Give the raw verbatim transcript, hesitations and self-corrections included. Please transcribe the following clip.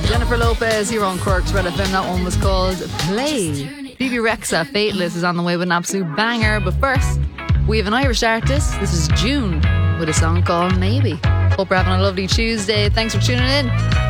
Jennifer Lopez here on Cork's Red F M. That one was called Play. Phoebe Rexa, Fateless, is on the way with an absolute banger. But first, we have an Irish artist. This is June with a song called Maybe. Hope you're having a lovely Tuesday. Thanks for tuning in.